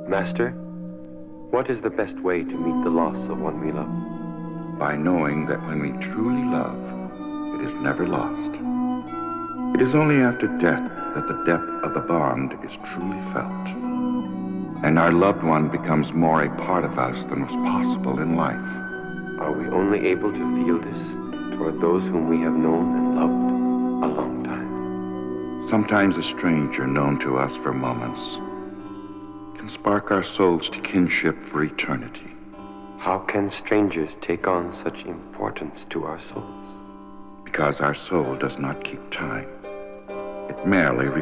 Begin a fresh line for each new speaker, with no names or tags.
Master, what is the best way to meet the loss of one we love?
By knowing that when we truly love, it is never lost. It is only after death that the depth of the bond is truly felt, and our loved one becomes more a part of us than was possible in life.
Are we only able to feel this toward those whom we have known and loved a long time?
Sometimes a stranger known to us for moments can spark our souls to kinship for eternity.
How can strangers take on such importance to our souls?
Because our soul does not keep time. It merely